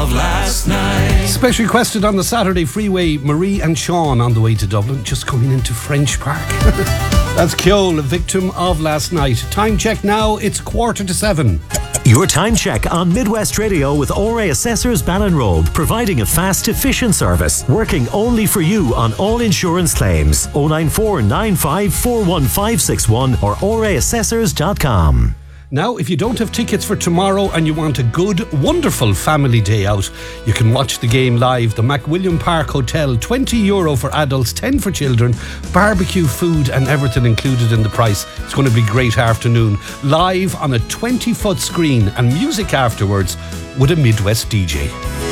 of last night. Special requested on the Saturday freeway, Marie and Sean on the way to Dublin, just coming into French Park. That's Kjol, victim of last night. Time check now, it's 7:15. Your time check on Midwest Radio with ORA Assessors Ballinrobe, providing a fast, efficient service, working only for you on all insurance claims. 094 95 41561 or oraassessors.com. Now, if you don't have tickets for tomorrow and you want a good, wonderful family day out, you can watch the game live. The McWilliam Park Hotel, €20 for adults, 10 for children, barbecue, food and everything included in the price. It's going to be a great afternoon. Live on a 20-foot screen and music afterwards with a Midwest DJ.